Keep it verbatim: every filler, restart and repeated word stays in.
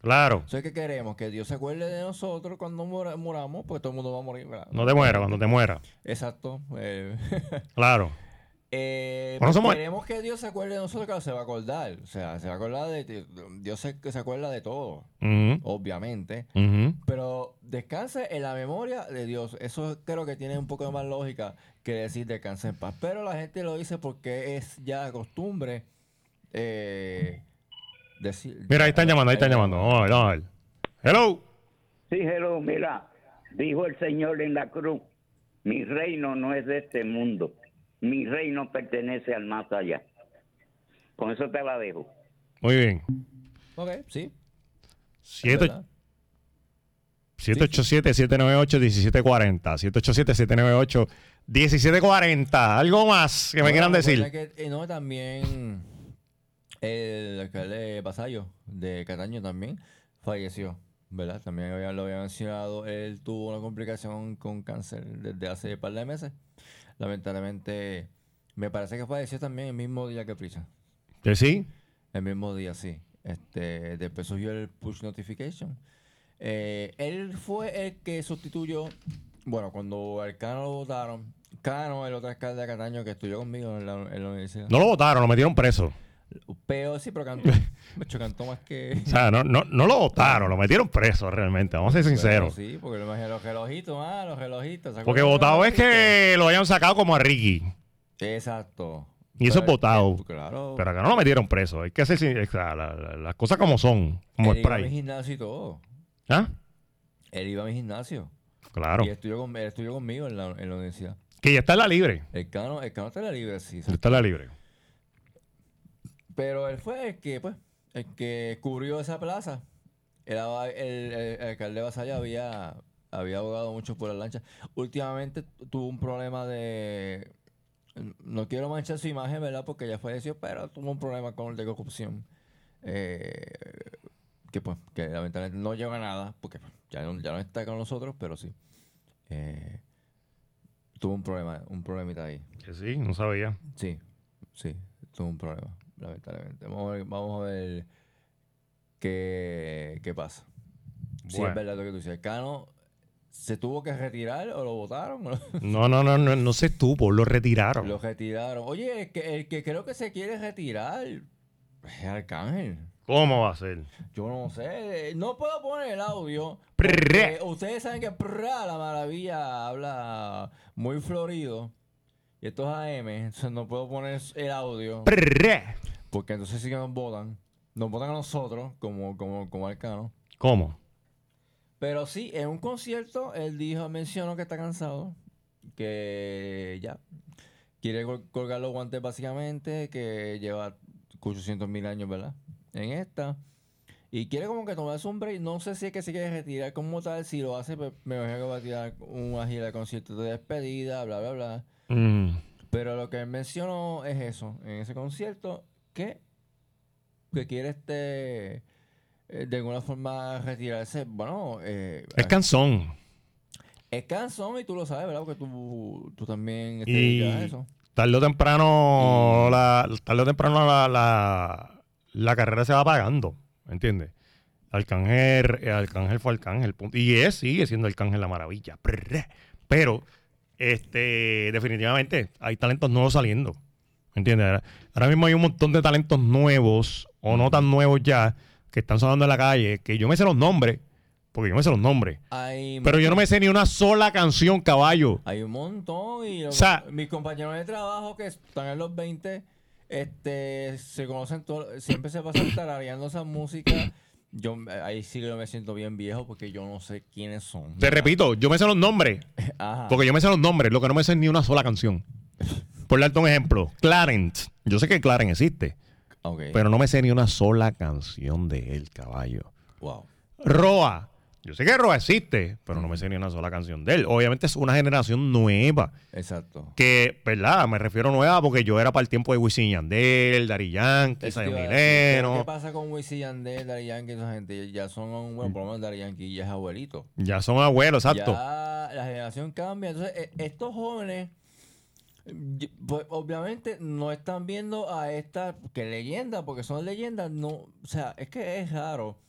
Claro. Eso es que queremos que Dios se acuerde de nosotros cuando mora- moramos, porque todo el mundo va a morir, ¿verdad? No te mueras cuando te mueras. Exacto. Eh, Claro. eh, Bueno, pues somos... queremos que Dios se acuerde de nosotros, claro, se va a acordar. O sea, se va a acordar de... de- Dios se, se acuerda de todo, Ujú, obviamente. ujú. Pero descanse en la memoria de Dios. Eso creo que tiene un poco de más lógica que decir descanse en paz. Pero la gente lo dice porque es ya costumbre eh, decir... Mira, ahí están llamando, ahí están llamando. Vamos a ver, vamos a ver. Hello. Sí, hello, mira, dijo el Señor en la cruz, mi reino no es de este mundo, mi reino pertenece al más allá. Con eso te la dejo. Muy bien. Ok, sí. Siete- ¿verdad? siete ocho siete, siete nueve ocho, uno siete cuatro cero. siete ocho siete, siete nueve ocho, uno siete cuatro cero. Algo más que me Bueno, quieran decir. recuerda que, eh, no, también el alcalde Pasayo de Cataño también falleció, ¿verdad? También había- lo había mencionado. Él tuvo una complicación con cáncer desde hace un par de meses. Lamentablemente, me parece que falleció también el mismo día que Prisa. ¿Que sí? El mismo día, sí. Este, después surgió el push notification. Eh, él fue el que sustituyó, bueno, cuando al Cano lo votaron, Cano, el otro alcalde de Cataño que estudió conmigo en la, en la universidad. No lo votaron, lo metieron preso. Pero sí, pero cantó. Mucho cantó más que. O sea, no, no, no lo votaron, lo metieron preso realmente. Vamos a ser sinceros. Bueno, sí, porque lo imagino los relojitos, ah, los relojitos. ¿se Porque acuerdan de los votado es relojitos? que lo hayan sacado como a Ricky. Exacto. Y eso es Pero, votado. eh, Claro. Pero acá no lo metieron preso. Hay que hacer sin- o sea, la- la- las cosas como son. Como él el iba a mi Pride. gimnasio y todo. ¿Ah? Él iba a mi gimnasio. Claro. Y estudió, con, él estudió conmigo en la, en la universidad. Que ya está en la libre. El Cano, el Cano está en la libre, sí. Ya está en la libre. Pero él fue el que, pues, el que cubrió esa plaza. Era el, el, el alcalde de Vasalla había, había abogado mucho por la lancha. Últimamente tuvo un problema de... No quiero manchar su imagen, ¿verdad? Porque ya falleció, pero tuvo un problema con de corrupción. Eh, que pues, que lamentablemente no llega a nada, porque pues, ya no, ya no está con nosotros, pero sí. Eh, tuvo un problema, un problemita ahí. Que sí, no sabía. Sí, sí, tuvo un problema, lamentablemente. Vamos a ver, vamos a ver qué, qué pasa. Si Bueno. es verdad lo que tú dices. Cano se tuvo que retirar o lo votaron. ¿O lo, No, no, no, no, no se estuvo, lo retiraron. lo retiraron? Oye, el que, el que creo que se quiere retirar es Arcángel. ¿Cómo va a ser? Yo no sé, no puedo poner el audio. Prrré. porque ustedes saben que prrrá, la maravilla habla muy florido. Y esto es A M, entonces no puedo poner el audio. Prrré. Porque entonces sí que nos votan. Nos votan a nosotros, como, como, como Arcano. ¿Cómo? Pero sí, en un concierto, él dijo, mencionó que está cansado. Que ya. Quiere col- colgar los guantes básicamente. Que lleva ochocientos mil años, ¿verdad? En esta. Y quiere como que tomarse un break. No sé si es que se quiere retirar como tal. Si lo hace, pues me imagino que va a tirar una gira de conciertos de despedida, bla, bla, bla. Mm. Pero lo que él mencionó es eso. En ese concierto, que, que quiere este... eh, de alguna forma retirarse. Bueno, eh, Es cansón. es cansón y tú lo sabes, ¿verdad? Porque tú, tú también te Y dedicas a eso. tarde o temprano, Y- la, tarde o temprano la, la, la carrera se va pagando. ¿Entiendes? Arcángel, eh, Arcángel fue Arcángel. punto. Y es, sigue siendo Arcángel la maravilla. Prrré. Pero, este, definitivamente, hay talentos nuevos saliendo. ¿Entiendes? Ahora, ahora mismo hay un montón de talentos nuevos, o no tan nuevos ya, que están sonando en la calle, que yo me sé los nombres, porque yo me sé los nombres. Hay Pero yo no mucho- me sé ni una sola canción, caballo. Hay un montón y lo- O sea- mis compañeros de trabajo que están en los veinte este, se conocen todo, siempre se pasan tarareando esa música. Yo eh, ahí sí que yo me siento bien viejo porque yo no sé quiénes son. Te repito, yo me sé los nombres, Ajá. porque yo me sé los nombres, lo que no me sé es ni una sola canción. Por darte un ejemplo, Clarence. Yo sé que Clarence existe, Ok. pero no me sé ni una sola canción de él, caballo. Wow. Roa. Yo sé que Roa existe, pero no me sé ni una sola canción de él. Obviamente es una generación nueva. Exacto. Que, ¿verdad? Me refiero nueva porque yo era para el tiempo de Wisin y Yandel, Daddy Yankee, Eso Zion te iba a decir. ¿Qué Mileno. pasa con Wisin y Yandel, Daddy Yankee, esa gente? Ya son, bueno, por lo menos Daddy Yankee ya es abuelito. Ya son abuelos, exacto. Ya la generación cambia. Entonces, eh, estos jóvenes, y- pues obviamente no están viendo a esta, que leyenda, porque son leyendas, no, o sea, es que es raro